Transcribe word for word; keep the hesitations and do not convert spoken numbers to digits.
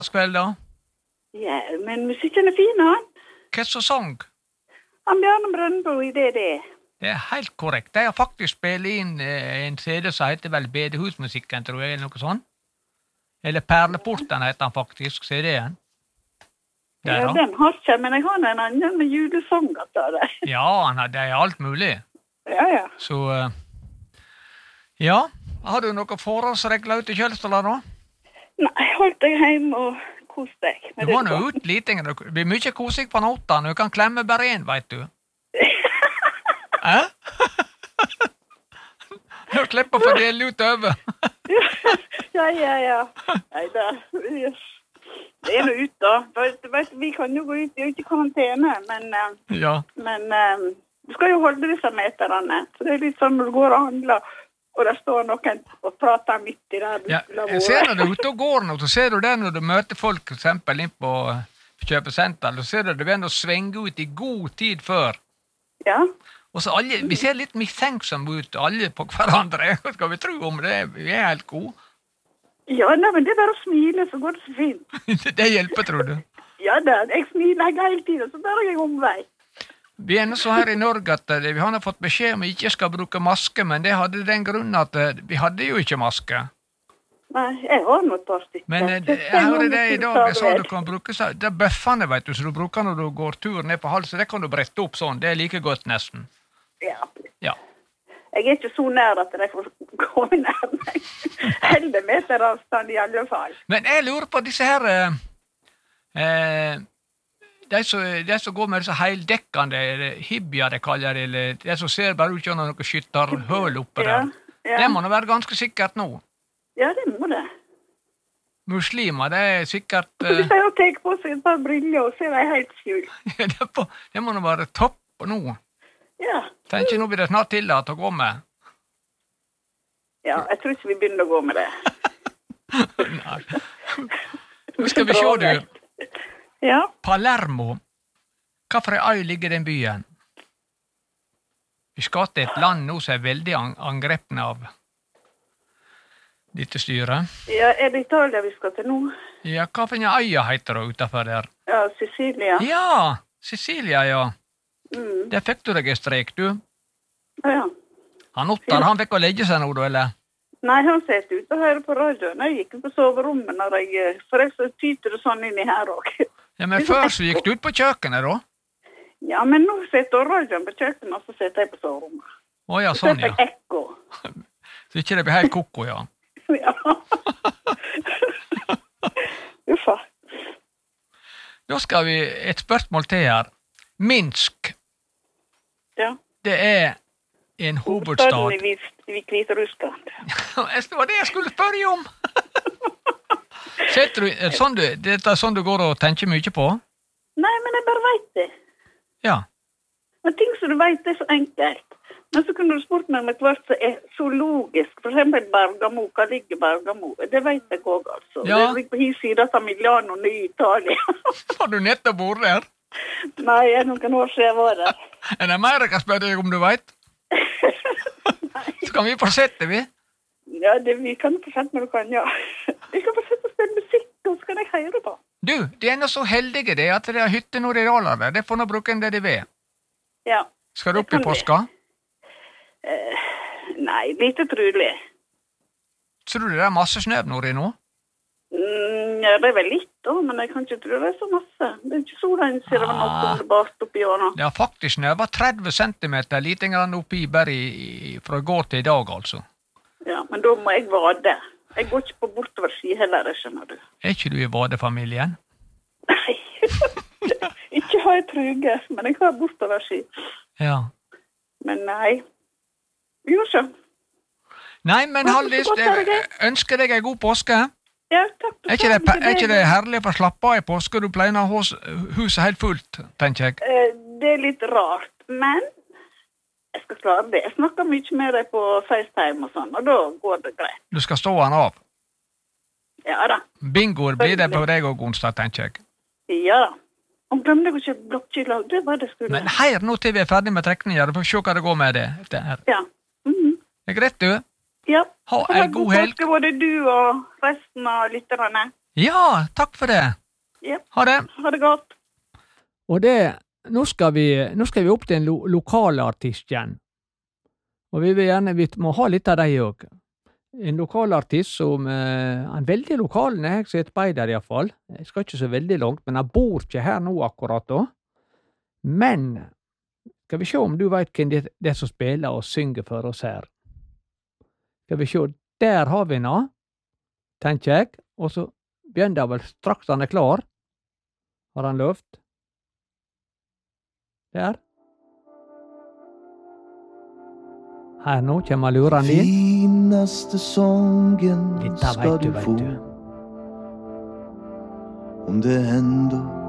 kveld da? Ja, men musikken er fin, han. Hva så sang? Han Bjarne Brøndbo i det det. Det er helt korrekt. De har faktisk spillet inn eh, en C D som heter vel Bedehusmusikken, tror jeg, eller noe sånt. Eller Perleporten heter han faktisk, C D-en. Ja, den har ikke, men jeg har en annen med julesanger til det. Ja, han har, det er alt mulig. Ja, ja. Så, uh, ja, har du noen forholdsregler ute i Kjølstad da? Nei, hold deg hjemme og kos deg. Du må nå ut litt, det blir mye kosig på noten, du kan klemme bare en, vet du. Hæ? Nå slipper å fordele ut over. Ja, ja, ja. Nei da, det er noe ut da. Vet, vet, vi kan jo gå ut, vi er jo ikke i karantene, men, ja. men um, du skal jo holde disse meterne. Så det er litt sånn når du går og handler, og der står noen og prater midt i der. Ja, jeg ser når du er ute og går nå, så ser du det når du møter folk, for eksempel inn på kjøpesenter, så ser du det begynner å svinge ut i god tid før. Ja. Og så alle, vi ser litt mistenksom ut, alle på hverandre. Hva skal vi tro om det? Vi er helt gode. Ja, nei, men det er bare å smile, så går det så fint. Det hjelper, tror du? Ja da, jeg smiler hele tiden, så bare jeg omvei. Vi er nå så her i Norge at vi har fått beskjed om vi ikke skal bruke maske, men det hadde den grunnen at vi hadde jo ikke maske. Nei, jeg har noe et par stykker. Men jeg hører det i dag, jeg sa du kan bruke så, det er bøffene, vet du, så du bruker når du går tur ned på halsen, det kan du brette opp sånn, det er like godt nesten. Ja. Ja. Jeg er ikke så nær at jeg får gå nær meg. Heldig meter avstand i alle fall. Men jeg lurer på disse her, eh, de, som, de som går med disse heildekkende, hibia de kaller det, eller de som ser bare ut gjennom noen skytterhøl oppe der. Ja, ja. Det må nå være ganske sikkert nå. Ja, det må det. Muslimer, det er sikkert... Så hvis jeg har tenkt på seg et par briller, og så er jeg helt skjult. Ja, det, på, det må nå være topp nå. Ja. Tenk, nå blir det snart tillatt å gå med. Ja, jeg tror ikke vi begynner å gå med det. Nei. Nå skal vi se, du. Ja. Palermo. Hva for en øy ligger den byen? Vi skal til et land nå som er veldig angrepne av dette styret. Ja, er det Italia vi skal til nå? Ja, hva for en øya heter det utenfor der? Ja, Sicilia. Ja, Sicilia, ja. Mm. Det fikk du deg en strek, du. Ja. Han Ottar, han fikk å legge seg nå, du, eller? Nei, han sett ut og hører på radioen. Jeg gikk på soverommet når jeg, for jeg så tyter det sånn inni her også. Ja, men før så gikk du ut på kjøkkenet, da? Ja, men nå setter radioen på kjøkkenet, og så setter jeg på soverommet. Å ja, sånn, ja. Så setter jeg ekko. Så ikke det blir helt koko, ja. Ja. Uffa. Da skal vi et spørsmål til her. Minsk. Ja. Det er en hovedstad. Hovedstaden i Hviterussland. Det var det jeg skulle spørre om. Setter du, er sånn du, det er sånn du går og tenker mye på? Nei, men jeg bare vet det. Ja. Men ting som du vet er så enkelt. Men så kunne du spurt meg om et hvert som er så logisk. For eksempel Bergamo, hva ligger Bergamo? Det vet jeg også, altså. Ja. Det ligger på hi siden av Milano, ny Italia. Har du nettopp vært der? Nei, jeg er noen år siden jeg var der. Er det mer jeg kan spørre deg om du vet? Så kan vi fortsette, vi? Ja, det, vi kan fortsette når du kan, ja. Vi kan fortsette å spille musikk, og så kan jeg høre på. Du, de er nå så heldige det, at det er hytte når de daler der. Det får nå bruke en det de vil. Ja. Skal du opp i påska? Uh, nei, lite trolig. Tror du det er masse snø når det er nå? Mm, ja, det er vel litt da, men jeg kan ikke tro det er så masse. Det er ikke så lenge siden det var noe som det bart oppi år nå. Det har faktisk snøva tretti centimeter, lite grann oppi bare i, i, fra går til i dag, altså. Ja, men da må jeg vade. Jeg går ikke på bortover ski heller, det skjønner du. Er ikke du i vadefamilien? Nei, ikke har jeg truge, men jeg har bortover ski. Ja. Men nei, jo så. Nei, men Hallis, ønsker deg en god påske. Ja, takk. Er ikke, det, er ikke det herlig for å slappe av i påske? Du pleier å ha huset helt fullt, tenker jeg. Det er litt rart, men jeg skal klare det. Jeg snakker mye med deg på FaceTime og sånn, og da går det greit. Du skal stå han av? Ja da. Bingoer blir det på deg og onsdag, tenker jeg. Ja da. Om glemte jeg ikke blokkkylag, det var det skulle. Men her nå til vi er ferdig med trekninger, for å se hva det går med det. det her. Ja. Mm-hmm. Er greit, du? Ja. Ha en god helg. Både du og resten av lytterne. Ja, takk for det. Yep. Ha det. Ha det godt. Og det, nå skal vi, nå skal vi opp til en lo, lokal artist igjen. Og vi vil gjerne, vi må ha litt av deg òg. En lokal artist som eh, han er veldig lokal, når jeg sitter på der iallfall. Jeg skal ikke så veldig langt, men han bor ikke her nå akkurat da. Men skal vi se om du vet hvem det, det som spiller og synger for oss her. Skal vi se, der har vi nå, tenker jeg, og så begynner vel straks han er klar. Har han løft? Der. Her nå kommer luren din. Finaste sången Dette ska vet du, du vet få. du. Om det ändå